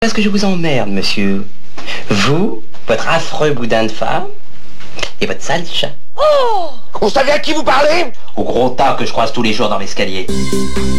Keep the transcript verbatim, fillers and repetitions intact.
Parce que je vous emmerde, monsieur. Vous, votre affreux boudin de femme, et votre sale chat. Oh! On savait à qui vous parlez? Au gros tas que je croise tous les jours dans l'escalier.